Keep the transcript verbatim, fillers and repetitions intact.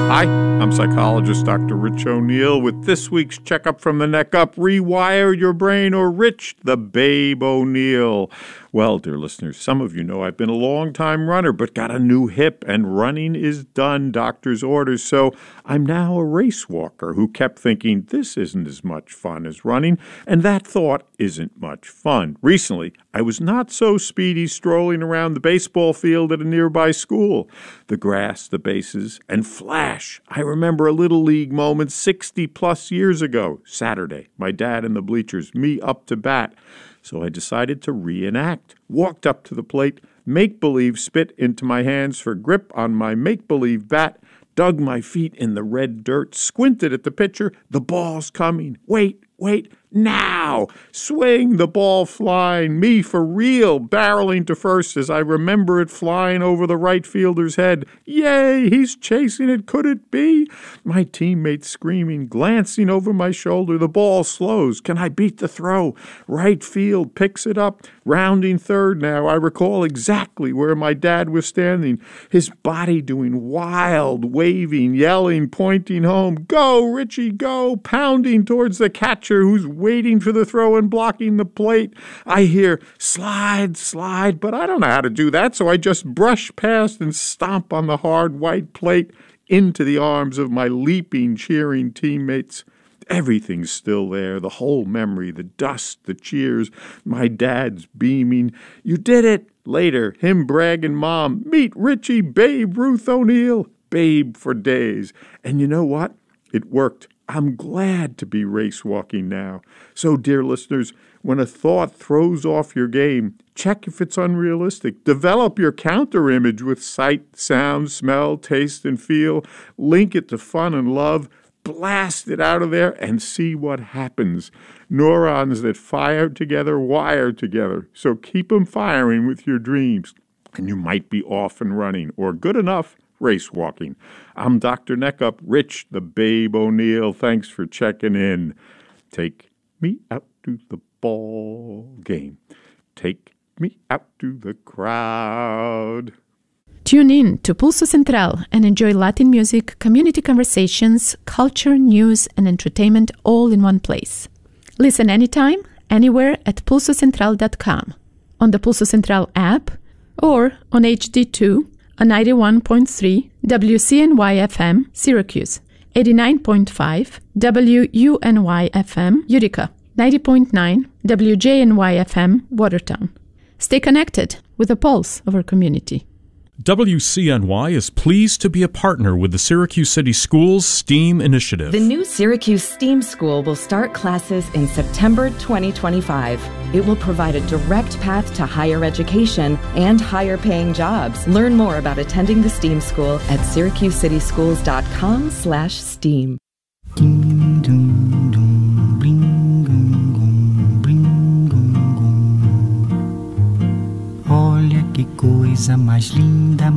Hi, I'm psychologist Doctor Rich O'Neill with this week's Checkup from the Neck Up, Rewire Your Brain, or Rich the Babe O'Neill. Well, dear listeners, some of you know I've been a long-time runner, but got a new hip, and running is done, doctor's orders. So I'm now a race walker who kept thinking this isn't as much fun as running, and that thought isn't much fun. Recently, I was not so speedy strolling around the baseball field at a nearby school. The grass, the bases, and flash. I remember a Little League moment sixty-plus years ago. Saturday, my dad in the bleachers, me up to bat. So I decided to reenact. Walked up to the plate, make-believe spit into my hands for grip on my make-believe bat, dug my feet in the red dirt, squinted at the pitcher. The ball's coming. Wait, wait, now! Swing, the ball flying, me for real, barreling to first as I remember it flying over the right fielder's head. Yay, he's chasing it, could it be? My teammates screaming, glancing over my shoulder. The ball slows. Can I beat the throw? Right field picks it up, rounding third now. I recall exactly where my dad was standing, his body doing wild, waving, yelling, pointing home. Go, Richie, go, pounding towards the catcher who's waiting for the throw and blocking the plate. I hear, slide, slide, but I don't know how to do that, so I just brush past and stomp on the hard white plate into the arms of my leaping, cheering teammates. Everything's still there, the whole memory, the dust, the cheers, my dad's beaming. You did it! Later, him bragging, Mom, meet Richie Babe Ruth O'Neill. Babe for days. And you know what? It worked. I'm glad to be race walking now. So, dear listeners, when a thought throws off your game, check if it's unrealistic. Develop your counter image with sight, sound, smell, taste, and feel. Link it to fun and love. Blast it out of there and see what happens. Neurons that fire together wire together. So keep them firing with your dreams. And you might be off and running, or good enough, race walking. I'm Doctor Neckup, Rich the Babe O'Neill. Thanks for checking in. Take me out to the ball game. Take me out to the crowd. Tune in to Pulso Central and enjoy Latin music, community conversations, culture, news, and entertainment all in one place. Listen anytime, anywhere at pulso central dot com, on the Pulso Central app, or on H D two, a ninety-one point three W C N Y F M, Syracuse, eighty-nine point five W U N Y F M, Utica, ninety point nine W J N Y F M, Watertown. Stay connected with the pulse of our community. W C N Y is pleased to be a partner with the Syracuse City Schools STEAM initiative. The new Syracuse STEAM School will start classes in September twenty twenty-five. It will provide a direct path to higher education and higher paying jobs. Learn more about attending the STEAM School at syracuse city schools dot com slash STEAM. Olha que coisa mais linda.